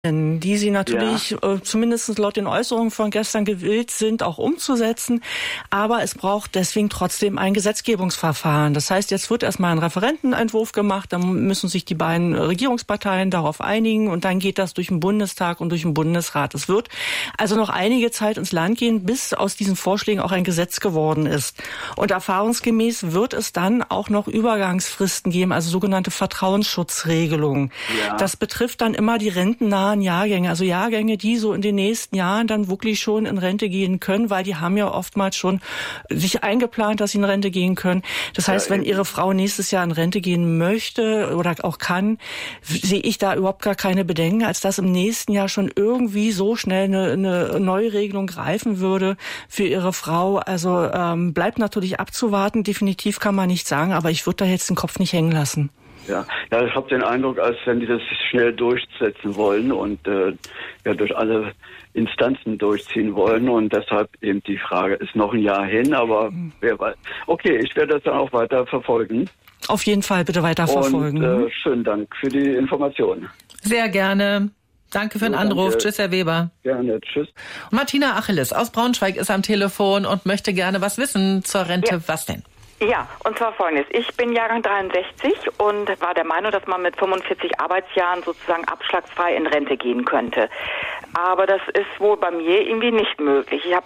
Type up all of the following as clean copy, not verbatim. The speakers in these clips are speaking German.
die Sie natürlich zumindest laut den Äußerungen von gestern gewillt sind, auch umzusetzen. Aber es braucht deswegen trotzdem ein Gesetzgebungsverfahren. Das heißt, jetzt wird erstmal ein Referentenentwurf gemacht, dann müssen sich die beiden Regierungsparteien darauf einigen und dann geht das durch den Bundestag und durch den Bundesrat. Es wird also noch einige Zeit ins Land gehen, bis aus diesen Vorschlägen auch ein Gesetz geworden ist. Und erfahrungsgemäß wird es dann auch noch Übergangsfristen geben, also sogenannte Vertrauensschutzregelungen. Ja. Das betrifft dann immer die rentennahen Jahrgänge, also Jahrgänge, die so in den nächsten Jahren dann wirklich schon in Rente gehen können, weil die haben ja oftmals schon sich eingeplant, dass sie in Rente gehen können. Das heißt, wenn Ihre Frau nächstes Jahr in Rente gehen möchte oder auch kann, sehe ich da überhaupt gar keine Bedenken, als dass im nächsten Jahr schon irgendwie so schnell eine Neuregelung greifen würde für Ihre Frau. Also bleibt natürlich abzuwarten. Definitiv kann man nicht sagen, aber ich würde da jetzt den Kopf nicht hängen lassen. Ja, ich habe den Eindruck, als wenn die das schnell durchsetzen wollen und durch alle Instanzen durchziehen wollen und deshalb eben die Frage, ist noch ein Jahr hin, aber wer weiß. Okay, ich werde das dann auch weiter verfolgen. Auf jeden Fall bitte weiter verfolgen. Und schönen Dank für die Informationen. Sehr gerne. Danke für den Anruf. Tschüss, Herr Weber. Gerne, tschüss. Und Martina Achilles aus Braunschweig ist am Telefon und möchte gerne was wissen zur Rente. Ja. Was denn? Ja, und zwar Folgendes. Ich bin Jahrgang 63 und war der Meinung, dass man mit 45 Arbeitsjahren sozusagen abschlagsfrei in Rente gehen könnte. Aber das ist wohl bei mir irgendwie nicht möglich. Ich habe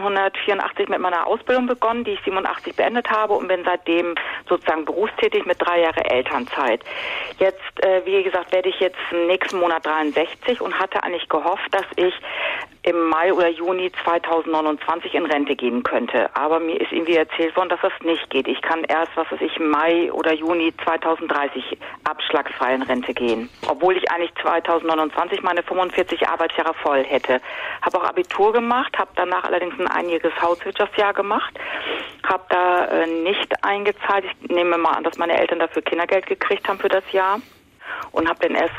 1984 mit meiner Ausbildung begonnen, die ich 87 beendet habe und bin seitdem sozusagen berufstätig mit 3 Jahre Elternzeit. Jetzt, wie gesagt, werde ich jetzt nächsten Monat 63 und hatte eigentlich gehofft, dass ich im Mai oder Juni 2029 in Rente gehen könnte. Aber mir ist irgendwie erzählt worden, dass das nicht geht. Ich kann erst, im Mai oder Juni 2030 abschlagsfrei in Rente gehen. Obwohl ich eigentlich 2029 meine 45 Arbeitsjahre voll hätte. Habe auch Abitur gemacht, habe danach allerdings ein einjähriges Hauswirtschaftsjahr gemacht. Habe da nicht eingezahlt. Ich nehme mal an, dass meine Eltern dafür Kindergeld gekriegt haben für das Jahr. Und habe dann erst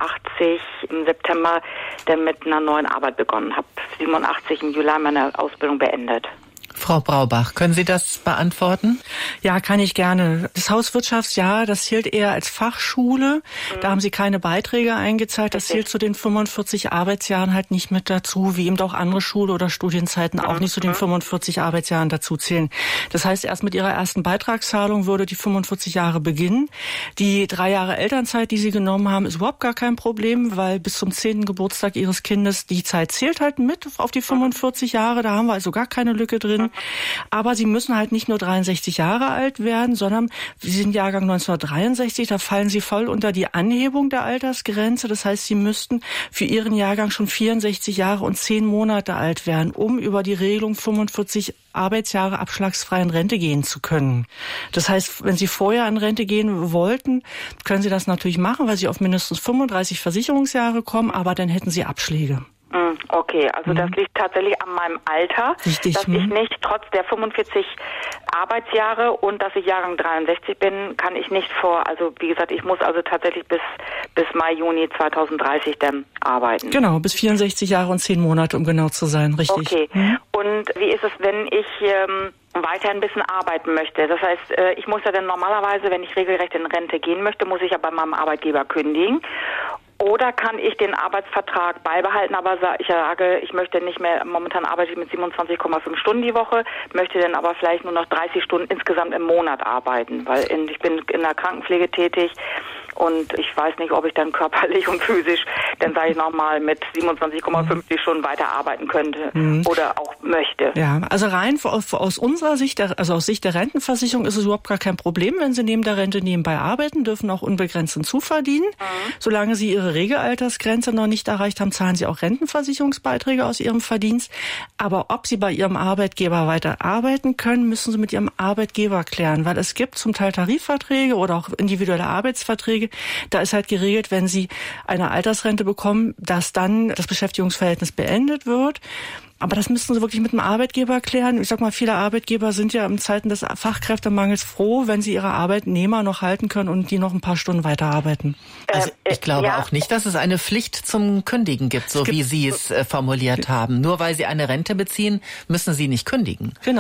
87 im September dann mit einer neuen Arbeit begonnen. Habe 87 im Juli meine Ausbildung beendet. Frau Braubach, können Sie das beantworten? Ja, kann ich gerne. Das Hauswirtschaftsjahr, das zählt eher als Fachschule. Da haben Sie keine Beiträge eingezahlt. Das zählt zu den 45 Arbeitsjahren halt nicht mit dazu, wie eben auch andere Schule- oder Studienzeiten auch nicht zu den 45 Arbeitsjahren dazu zählen. Das heißt, erst mit Ihrer ersten Beitragszahlung würde die 45 Jahre beginnen. Die 3 Jahre Elternzeit, die Sie genommen haben, ist überhaupt gar kein Problem, weil bis zum 10. Geburtstag Ihres Kindes die Zeit zählt halt mit auf die 45 Jahre. Da haben wir also gar keine Lücke drin. Aber Sie müssen halt nicht nur 63 Jahre alt werden, sondern Sie sind Jahrgang 1963, da fallen Sie voll unter die Anhebung der Altersgrenze. Das heißt, Sie müssten für Ihren Jahrgang schon 64 Jahre und 10 Monate alt werden, um über die Regelung 45 Arbeitsjahre abschlagsfrei in Rente gehen zu können. Das heißt, wenn Sie vorher in Rente gehen wollten, können Sie das natürlich machen, weil Sie auf mindestens 35 Versicherungsjahre kommen, aber dann hätten Sie Abschläge. Okay, also das liegt tatsächlich an meinem Alter, richtig, dass ich nicht trotz der 45 Arbeitsjahre und dass ich Jahrgang 63 bin, kann ich nicht also wie gesagt, ich muss also tatsächlich bis Mai, Juni 2030 dann arbeiten. Genau, bis 64 Jahre und 10 Monate, um genau zu sein, richtig. Okay, und wie ist es, wenn ich weiter ein bisschen arbeiten möchte? Das heißt, ich muss ja dann normalerweise, wenn ich regelrecht in Rente gehen möchte, muss ich ja bei meinem Arbeitgeber kündigen. Oder kann ich den Arbeitsvertrag beibehalten, aber ich sage, ich möchte nicht mehr, momentan arbeite ich mit 27,5 Stunden die Woche, möchte dann aber vielleicht nur noch 30 Stunden insgesamt im Monat arbeiten, weil ich bin in der Krankenpflege tätig und ich weiß nicht, ob ich dann körperlich und physisch, dann sage ich nochmal, mit 27,50 Stunden weiter arbeiten könnte oder auch möchte. Ja, also rein aus unserer Sicht, also aus Sicht der Rentenversicherung ist es überhaupt gar kein Problem, wenn Sie neben der Rente nebenbei arbeiten, dürfen auch unbegrenzt hinzuverdienen. Solange Sie Ihre Regelaltersgrenze noch nicht erreicht haben, zahlen Sie auch Rentenversicherungsbeiträge aus Ihrem Verdienst. Aber ob Sie bei Ihrem Arbeitgeber weiter arbeiten können, müssen Sie mit Ihrem Arbeitgeber klären, weil es gibt zum Teil Tarifverträge oder auch individuelle Arbeitsverträge. Da ist halt geregelt, wenn Sie eine Altersrente bekommen, dass dann das Beschäftigungsverhältnis beendet wird. Aber das müssten Sie wirklich mit dem Arbeitgeber klären. Ich sag mal, viele Arbeitgeber sind ja in Zeiten des Fachkräftemangels froh, wenn sie ihre Arbeitnehmer noch halten können und die noch ein paar Stunden weiterarbeiten. Also ich glaube auch nicht, dass es eine Pflicht zum Kündigen gibt, wie Sie es formuliert haben. Nur weil Sie eine Rente beziehen, müssen Sie nicht kündigen. Genau.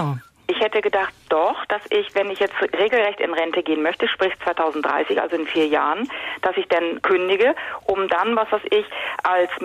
Ich hätte gedacht, doch, dass ich, wenn ich jetzt regelrecht in Rente gehen möchte, sprich 2030, also in 4 Jahren, dass ich dann kündige, um dann, was weiß ich, als